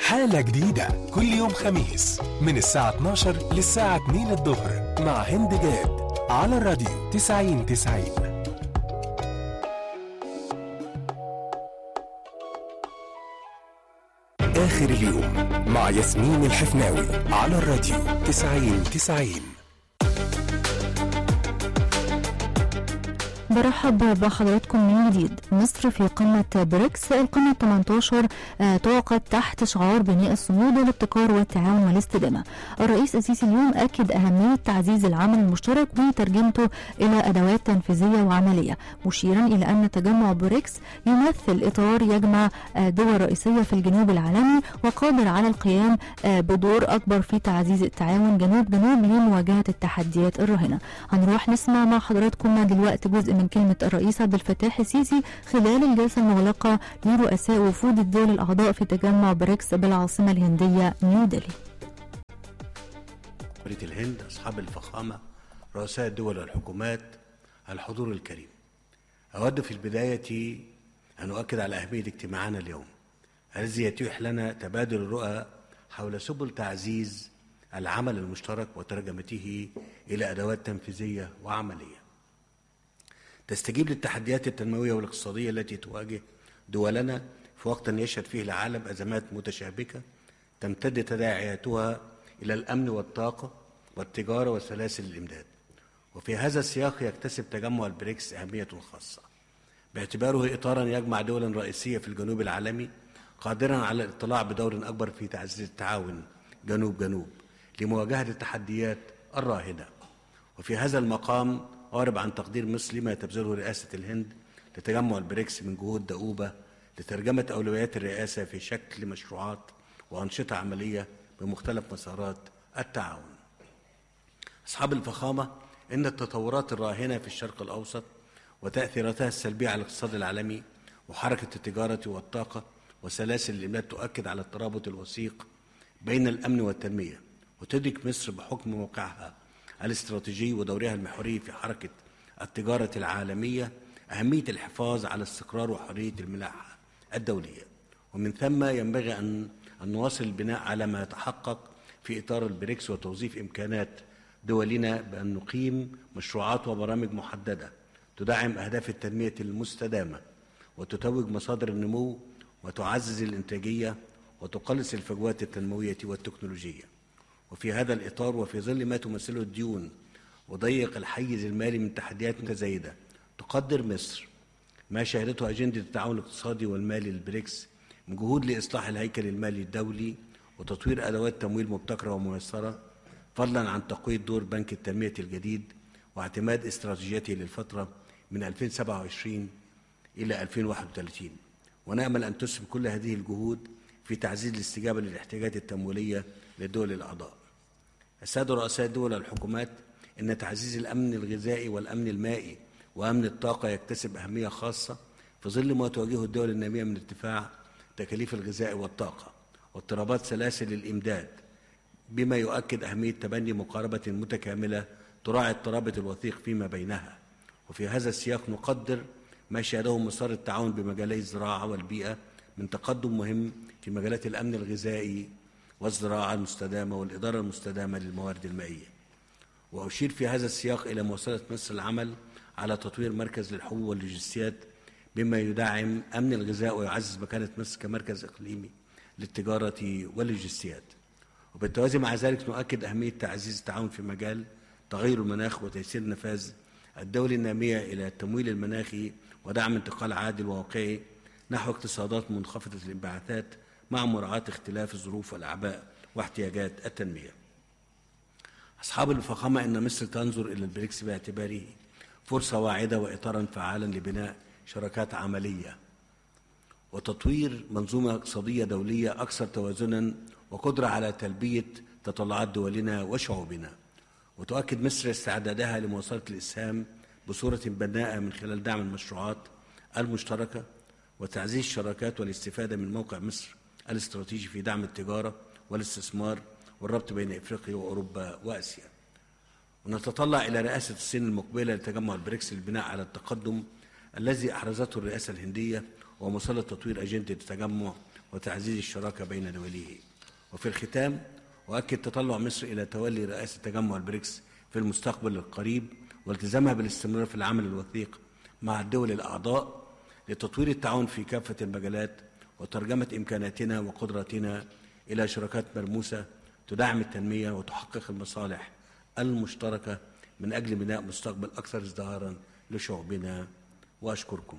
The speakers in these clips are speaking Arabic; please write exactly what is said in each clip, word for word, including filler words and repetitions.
حالة جديدة كل يوم خميس من الساعة اتناشر للساعة اتنين الظهر مع هند جاد على الراديو تسعين تسعين. آخر اليوم مع ياسمين الحفناوي على الراديو تسعين تسعين. برحب بحضراتكم من جديد. مصر في قمة بريكس، القمة ثمانية عشر تعقد تحت شعار بناء الصمود والابتكار والتعاون والاستدامة. الرئيس السيسي اليوم أكد أهمية تعزيز العمل المشترك وترجمته إلى أدوات تنفيذية وعملية، مشيرا إلى أن تجمع بريكس يمثل إطار يجمع دول رئيسية في الجنوب العالمي وقادر على القيام بدور أكبر في تعزيز التعاون جنوب جنوب لمواجهة التحديات الراهنة. هنروح نسمع مع حضراتكم دلوقتي جزء من كلمة الرئيس عبد الفتاح السيسي خلال الجلسة المغلقة لرؤساء وفود الدول الأعضاء في تجمع بريكس بالعاصمة الهندية نيودلهي. الهند، أصحاب الفخامة، رؤساء الدول والحكومات، الحضور الكريم، أود في البداية أن أؤكد على أهمية اجتماعنا اليوم الذي يتيح لنا تبادل الرؤى حول سبل تعزيز العمل المشترك وترجمته إلى أدوات تنفيذية وعملية تستجيب للتحديات التنموية والاقتصادية التي تواجه دولنا في وقت يشهد فيه العالم أزمات متشابكة تمتد تداعياتها إلى الأمن والطاقة والتجارة وسلاسل الإمداد. وفي هذا السياق يكتسب تجمع البريكس أهمية خاصة باعتباره إطارا يجمع دولا رئيسية في الجنوب العالمي قادرا على الاطلاع بدور أكبر في تعزيز التعاون جنوب جنوب لمواجهة التحديات الراهنة. وفي هذا المقام أعرب عن تقدير مصر لما تبذله رئاسة الهند لتجمع البريكس من جهود دؤوبة لترجمة أولويات الرئاسة في شكل مشروعات وأنشطة عملية بمختلف مسارات التعاون. أصحاب الفخامة، إن التطورات الراهنة في الشرق الأوسط وتأثيراتها السلبية على الاقتصاد العالمي وحركة التجارة والطاقة وسلاسل الإمداد تؤكد على الترابط الوثيق بين الأمن والتنمية، وتدرك مصر بحكم موقعها الاستراتيجي ودورها المحوري في حركة التجارة العالمية أهمية الحفاظ على استقرار وحرية الملاحة الدولية. ومن ثم ينبغي أن نواصل البناء على ما يتحقق في إطار البريكس وتوظيف إمكانات دولنا بأن نقيم مشروعات وبرامج محددة تدعم أهداف التنمية المستدامة وتتوج مصادر النمو وتعزز الإنتاجية وتقلص الفجوات التنموية والتكنولوجية. وفي هذا الإطار وفي ظل ما تمثله الديون وضيق الحيز المالي من تحديات متزايدة تقدر مصر ما شهدته أجندة التعاون الاقتصادي والمالي للبريكس من جهود لإصلاح الهيكل المالي الدولي وتطوير أدوات تمويل مبتكرة وميسرة، فضلا عن تقوية دور بنك التنمية الجديد واعتماد استراتيجيته للفترة من ألفين وسبعة وعشرين إلى ألفين وواحد وثلاثين. ونأمل أن تسهم كل هذه الجهود في تعزيز الاستجابة للاحتياجات التمويلية للدول الأعضاء. السادة رؤساء الدول والحكومات، إن تعزيز الأمن الغذائي والأمن المائي وأمن الطاقة يكتسب أهمية خاصة في ظل ما تواجهه الدول النامية من ارتفاع تكاليف الغذاء والطاقة واضطرابات سلاسل الإمداد، بما يؤكد أهمية تبني مقاربة متكاملة تراعي الترابط الوثيق فيما بينها. وفي هذا السياق نقدر ما شهده مسار التعاون بمجالي الزراعة والبيئة من تقدم مهم في مجالات الأمن الغذائي والزراعة المستدامة والإدارة المستدامة للموارد المائية. وأشير في هذا السياق إلى مواصلة مصر العمل على تطوير مركز للحبوب واللوجستيات بما يدعم أمن الغذاء ويعزز مكانة مصر كمركز إقليمي للتجارة واللوجستيات. وبالتوازي مع ذلك نؤكد أهمية تعزيز التعاون في مجال تغير المناخ وتيسير النفاذ الدولي النامية إلى التمويل المناخي ودعم انتقال عادل وواقعي نحو اقتصادات منخفضة الانبعاثات مع مراعاة اختلاف الظروف والأعباء واحتياجات التنمية. أصحاب الفخامة، إن مصر تنظر إلى البريكس باعتباره فرصة واعدة وإطارا فعالا لبناء شراكات عملية وتطوير منظومة اقتصادية دولية أكثر توازنا وقدرة على تلبية تطلعات دولنا وشعوبنا. وتؤكد مصر استعدادها لمواصلة الإسهام بصورة بناءة من خلال دعم المشروعات المشتركة وتعزيز الشراكات والاستفادة من موقع مصر الاستراتيجي في دعم التجارة والاستثمار والربط بين إفريقيا وأوروبا وآسيا. ونتطلع إلى رئاسة الصين المقبلة لتجمع البريكس للبناء على التقدم الذي أحرزته الرئاسة الهندية ومواصلة تطوير أجندة التجمع وتعزيز الشراكة بين دوليه. وفي الختام أؤكد تطلع مصر إلى تولي رئاسة تجمع البريكس في المستقبل القريب والتزامها بالاستمرار في العمل الوثيق مع الدول الأعضاء لتطوير التعاون في كافة المجالات وترجمة إمكاناتنا وقدراتنا إلى شراكات ملموسة تدعم التنمية وتحقق المصالح المشتركة من أجل بناء مستقبل أكثر ازدهارا لشعوبنا. وأشكركم.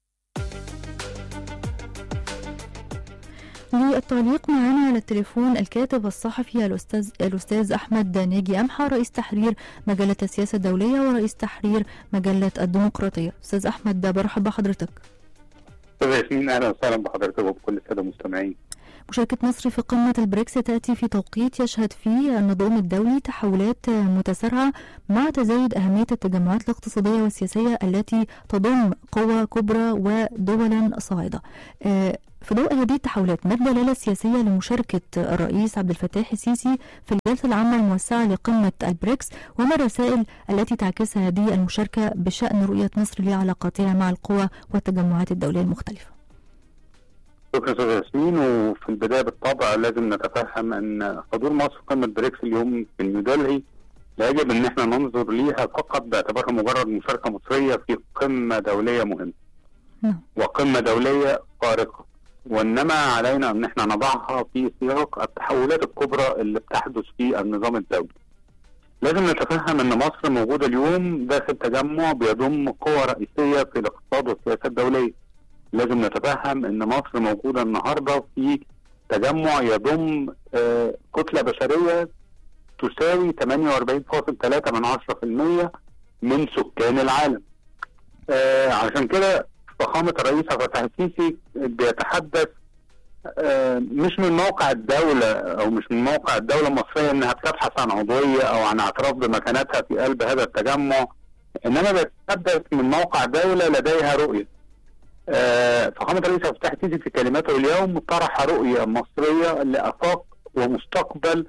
للتعليق معنا على التليفون الكاتب الصحفي الأستاذ الأستاذ أحمد ناجي أمحى، رئيس تحرير مجلة السياسة الدولية ورئيس تحرير مجلة الديمقراطية. أستاذ أحمد، برحب بحضرتك. أستاذ ياسمين، أهلا وسهلا بحضرتك وبكل السادة المستمعين. مشاركة مصر في قمة البريكس تأتي في توقيت يشهد فيه النظام الدولي تحولات متسارعة مع تزايد أهمية التجمعات الاقتصادية والسياسية التي تضم قوى كبرى ودولا صاعدة. في ضوء هذه التحولات، ما الدلالة السياسية لمشاركة الرئيس عبد الفتاح السيسي في الجلسة العامة الموسعة لقمة البريكس، وما الرسائل التي تعكسها هذه المشاركة بشأن رؤية مصر لعلاقاتها مع القوى والتجمعات الدولية المختلفة؟ شكرا استاذ ياسمين. وفي البدايه بالطبع لازم نتفهم ان حضور مصر في قمه بريكس اليوم في نيودلهي لا يجب ان احنا ننظر ليها فقط باعتبارها مجرد مشاركه مصريه في قمه دوليه مهمه وقمه دوليه فارقه، وانما علينا ان احنا نضعها في سياق التحولات الكبرى اللي بتحدث في النظام الدولي. لازم نتفهم ان مصر موجوده اليوم داخل تجمع بيضم قوى رئيسيه في الاقتصاد والسياسه الدوليه. لازم نتفهم ان مصر موجودة النهاردة في تجمع يضم آه كتلة بشرية تساوي ثمانية وأربعين فاصلة ثلاثة من عشرة بالمئة من سكان العالم. آه عشان كده فخامة الرئيس عبد الفتاح السيسي بيتحدث آه مش من موقع الدولة او مش من موقع الدولة المصرية انها بتبحث عن عضوية او عن اعتراف بمكانتها في قلب هذا التجمع، انما بيتحدث من موقع دولة لديها رؤية. آه فخامة الرئيس عبد الفتاح السيسي في كلماته اليوم طرح رؤية مصرية لآفاق ومستقبل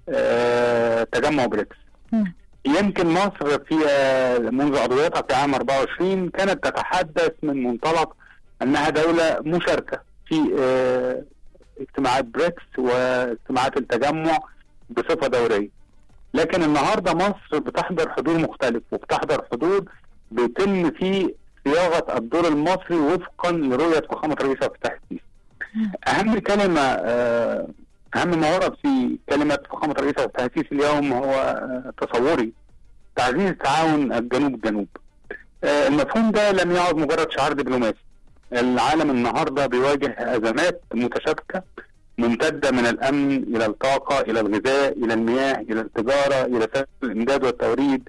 آه تجمع بريكس. يمكن مصر في آه منذ عضويتها في عام أربعة وعشرين كانت تتحدث من منطلق أنها دولة مشاركة في آه اجتماعات بريكس واجتماعات التجمع بصفة دورية، لكن النهاردة مصر بتحضر حضور مختلف وبتحضر حضور بيتم فيه صياغة الدور المصري وفقا لرؤية فخامة الرئيس عبد الفتاح السيسي. أهم كلمة أهم ما ورد في كلمة فخامة الرئيس عبد الفتاح السيسي اليوم هو تصوري تعزيز تعاون الجنوب جنوب. المفهوم ده لم يعد مجرد شعار دبلوماسي. العالم النهارده بيواجه أزمات متشابكة ممتدة من الأمن إلى الطاقة إلى الغذاء إلى المياه إلى التجارة إلى سلسلة الإمداد والتوريد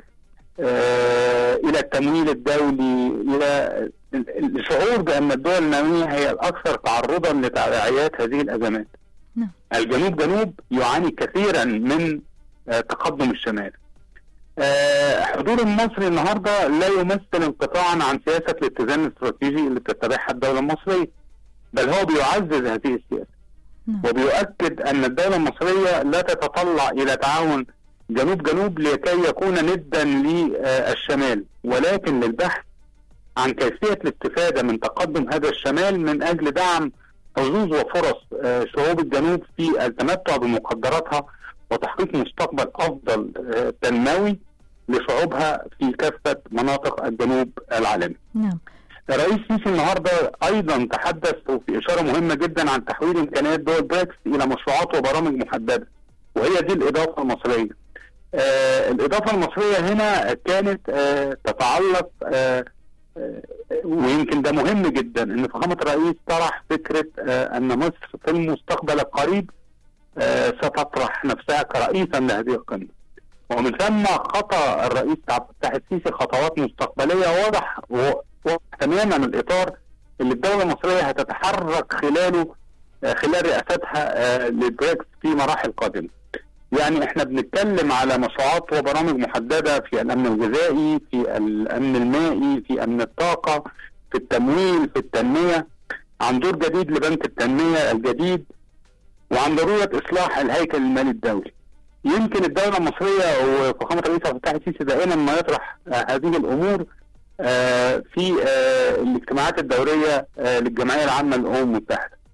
آه، إلى التمويل الدولي، إلى الشعور بأن الدول النامية هي الأكثر تعرضا لتداعيات هذه الأزمات. نعم. الجنوب جنوب يعاني كثيرا من آه، تقدم الشمال. آه، حضور المصري النهارده لا يمثل انقطاعا عن سياسة الاتزان الاستراتيجي اللي بتتبعها الدولة المصرية، بل هو بيعزز هذه السياسة. نعم. وبيؤكد أن الدولة المصرية لا تتطلع إلى تعاون جنوب جنوب لكي يكون ندا للشمال، ولكن للبحث عن كيفية الاستفادة من تقدم هذا الشمال من أجل دعم حظوظ وفرص شعوب الجنوب في التمتع بمقدراتها وتحقيق مستقبل أفضل تنموي لشعوبها في كافة مناطق الجنوب العالمي. نعم. الرئيس السيسي النهارده أيضا تحدث في إشارة مهمة جدا عن تحويل إمكانيات دول بريكس إلى مشروعات وبرامج محددة، وهي دي الإضافة المصرية. آه الإضافة المصرية هنا كانت آه تتعلق آه آه ويمكن ده مهم جدا ان فخامة الرئيس طرح فكرة آه ان مصر في المستقبل القريب آه ستطرح نفسها كرئيسا لهذه القمة، ومن ثم خطى الرئيس عبد الفتاح السيسي خطوات مستقبلية واضح واضح تماما الإطار اللي الدولة المصرية هتتحرك خلاله آه خلال رئاستها آه للبريكس في مراحل قادمة. يعني احنا بنتكلم على مشروعات وبرامج محددة في الأمن الغذائي، في الأمن المائي، في أمن الطاقة، في التمويل، في التنمية، عن دور جديد لبنك التنمية الجديد، وعن ضرورة إصلاح الهيكل المالي الدولي. يمكن الدولة المصرية وفخامة الرئيس عبد الفتاح السيسي دائما ما يطرح هذه الأمور في الاجتماعات الدورية للجمعية العامة للأمم المتحدة.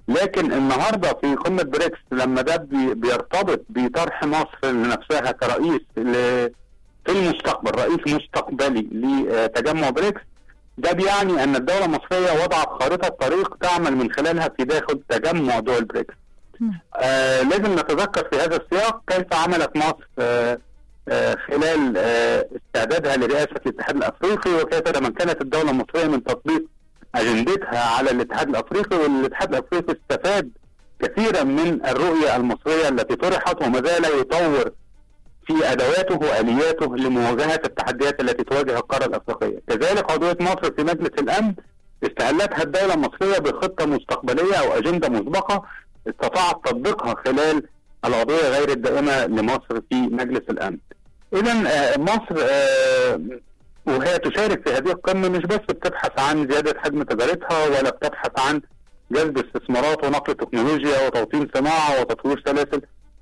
لكن النهارده في قمه بريكس لما ده بيرتبط بطرح مصر لنفسها كرئيس في المستقبل، رئيس مستقبلي لتجمع بريكس، ده بيعني ان الدوله المصريه وضعت خارطه طريق تعمل من خلالها في داخل تجمع دول بريكس. آه لازم نتذكر في هذا السياق كيف عملت مصر آه آه خلال آه استعدادها لرئاسه الاتحاد الافريقي، وكيف تمكنت الدوله المصريه من تطبيق اجندتها على الاتحاد الافريقي، والاتحاد الافريقي استفاد كثيرا من الرؤيه المصريه التي طرحت، وما زال يطور في ادواته والياته لمواجهه التحديات التي تواجه القاره الافريقيه. كذلك عضويه مصر في مجلس الامن استهلتها الدوله المصريه بخطه مستقبليه او اجنده مسبقه استطاعت تطبيقها خلال العضويه غير الدائمه لمصر في مجلس الامن. اذا مصر وهي تشارك في هذه القمه مش بس بتبحث عن زياده حجم تجارتها، ولا بتبحث عن جذب استثمارات ونقل تكنولوجيا وتوطين صناعه وتطوير سلاسل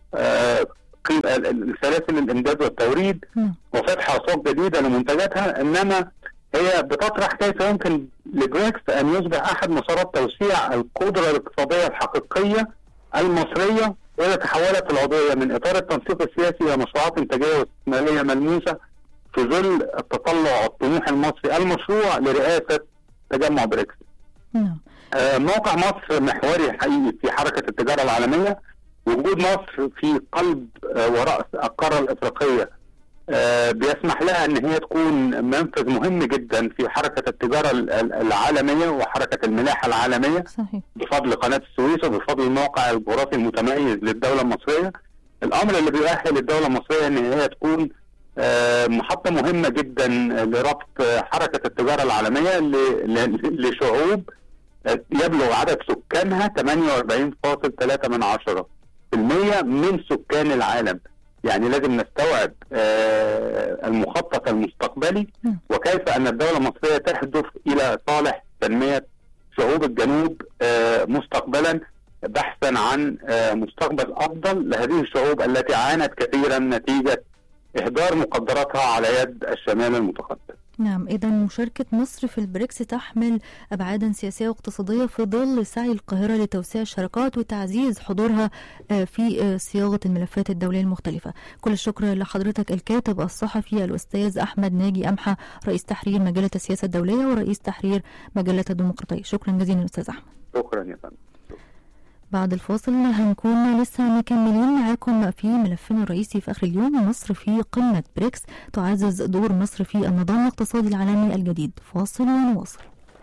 سلاسل الامداد والتوريد وفتح اسواق جديده لمنتجاتها، انما هي بتطرح كيف يمكن لبريكس ان يصبح احد مسارات توسيع القدره الاقتصاديه الحقيقيه المصريه، واذا تحولت العضويه من اطار التنسيق السياسي الى مشروعات انتاجيه واستثماريه ملموسه في ظل التطلع الطموح المصري المشروع لرئاسه تجمع بريكس. آه موقع مصر محوري حقيقي في حركه التجاره العالميه. وجود مصر في قلب آه ورأس القاره الافريقيه آه بيسمح لها ان هي تكون منفذ مهم جدا في حركه التجاره العالميه وحركه الملاحه العالميه. صحيح. بفضل قناه السويس وبفضل الموقع الجغرافي المتميز للدوله المصريه، الامر اللي بيؤهل الدوله المصريه ان هي تكون آه محطه مهمه جدا لربط حركه التجاره العالميه لشعوب يبلغ عدد سكانها ثمانية وأربعين فاصلة ثلاثة من عشرة بالمئة من سكان العالم. يعني لازم نستوعب آه المخطط المستقبلي وكيف أن الدولة المصرية تهدف إلى صالح تنمية شعوب الجنوب آه مستقبلا، بحثا عن آه مستقبل أفضل لهذه الشعوب التي عانت كثيرا نتيجة إهدار مقدراتها على يد الشمال المتقدم. نعم، إذا مشاركة مصر في البريكس تحمل أبعادا سياسية واقتصادية في ظل سعي القاهرة لتوسيع الشراكات وتعزيز حضورها في صياغة الملفات الدولية المختلفة. كل الشكر لحضرتك الكاتب الصحفي الأستاذ أحمد ناجي أمحى، رئيس تحرير مجلة السياسة الدولية ورئيس تحرير مجلة الديمقراطية. شكرا جزيلا أستاذ أحمد. شكرا يا فندم. بعد الفاصل هنكون لسه مكملين معاكم في ملفنا الرئيسي في آخر اليوم. مصر في قمة بريكس تعزز دور مصر في النظام الاقتصادي العالمي الجديد. فاصل ونواصل.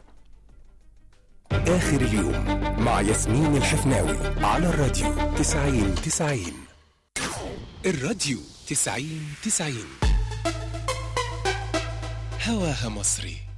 آخر اليوم مع ياسمين الحفناوي على الراديو تسعين تسعين. الراديو تسعين تسعين هواها مصري.